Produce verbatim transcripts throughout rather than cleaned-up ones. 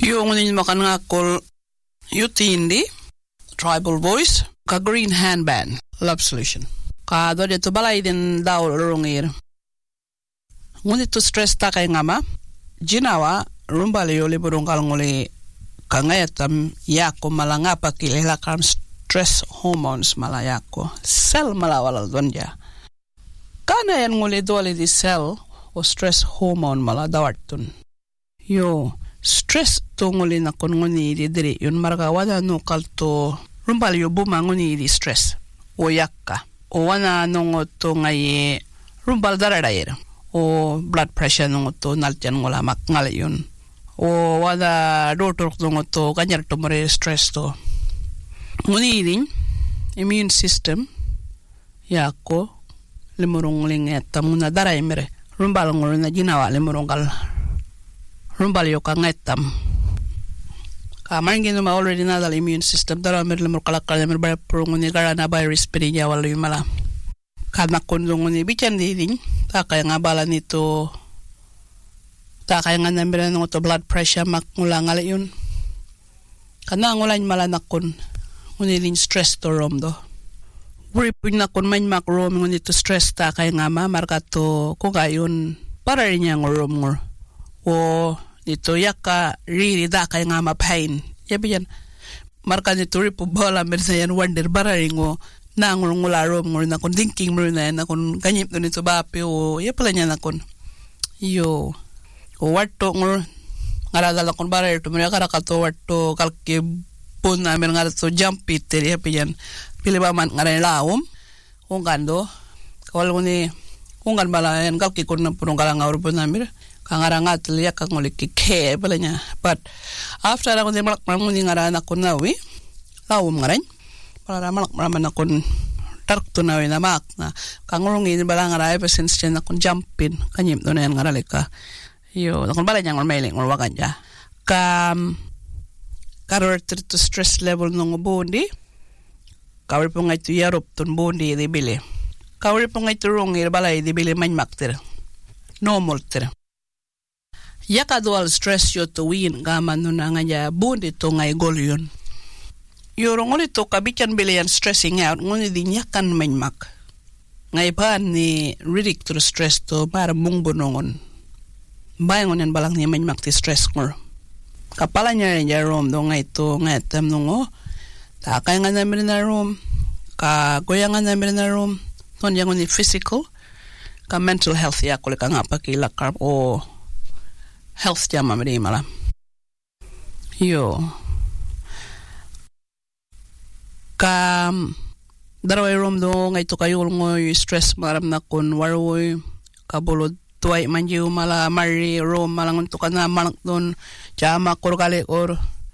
Yung unin makan ngakol yutindi, tribal voice, ka green handband, love solution. Ka do dito balay din daw rungir. Ngunit to stress ta kay ngama, jinawa, rumbali yuli burung kalnguli kangayatam yako malangapa kililakam stress hormones malayako. Cell malawalal donja. Kana yan nguli doli di cell o stress hormone maladawatun. Yo, stress to nguli na kun nguni di diri yun marga wada nukal to rumbali yo buma nguni di stress o yakka. O wana nungo to ngayi rumbal daradair. O blood pressure nungo to naltian ngula makngal yun. O wada dotor nungo to kanyar to mare stress to. Nguni din immune system yako limurung lingeta muna daray mere. Rumbal ngulu na ginawa limurung kal rumbal yo kangetam. Kamar ngino ma already na dal immune system dara mer limur kalakal mer ba prunguni karana virus pirinya walu mala. Kana kundung ni bican diding ta kaya nga bala nito ta kaya nga namira ng to blood pressure makmula nga yun. Kana ngulan mala nakon ngunilin stress to rom do. Wuri pun nakon man makrom ngunito stress ta kaya nga ma markato ko gayon para rin yang rom ngor. O nito yaka really da kaya nga ma pain. Yabi yan marka nito ripo bala mersa yan wonder para rin ngo na ngulungula rom ngor na kun thinking mo na na kun kanyip no nito bape o ya pala niya na kun yo o watto ngor ngaradala kun bare to mera karakato watto kalke pun na mer ngarato jump it ya piyan pili ba man ngare laum kung kando kawal ni kung kan bala yan kalke kun na purong kala ngaur pun na mer kangarangat liya kang uliki ke pala niya but after na kun di malak man ni ngarana kun na wi laum ngaran para malak maraman akon tark to na na mak na kangurungin bala nga rai since chen akon jumpin kanyim to na yan nga ralika yo akon bala nyang mailing or wakan ja kam karor to stress level ng bondi kawri po nga ito yarop ton bondi di bili kawri po nga ito rungir balay di bili man maktir normal tir yaka dual stress yo to win gaman no na nga ja bondi to nga igol yun. Yorong ulit to kabitan bilian stressing out ngunit din yakan manmak. Ngay pa ni ridik to stress to para mong bunongon. Bayan ngunin balang ni manmak ti stress ngor. Kapala niya rin niya rom do ngay to ngay tam nungo. Takay nga namin na rom. Kagoya nga namin na rom. Ton yang ngunin physical. Ka mental health ya kulik nga pakilakar o health jama mali mala. Yo. Kam daraway rom do ngay to kayo ngoy stress maram na kun waroy kabulod tuay manjiw mala mari rom malangon to kana malak don jama kurkali or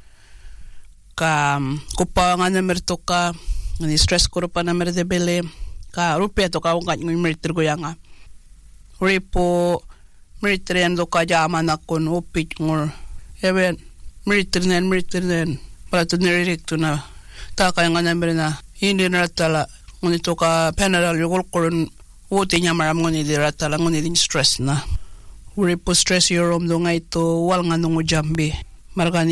kam kupa nga namer to ka ni stress ko pa namer de bele ka rupya to ka ungkat ngoy meriter ko yanga ripo meriter yan do ka jama na kun upit ngor even meriter nen meriter nen para to nirik to na ta kaya nga namin na hindi na ratala ngunito ka penadal yung kulkuron uti niya maram ngunit di ratala ngunit din stress na uri po stress yung rom do nga ito wal nga nungo jambi marga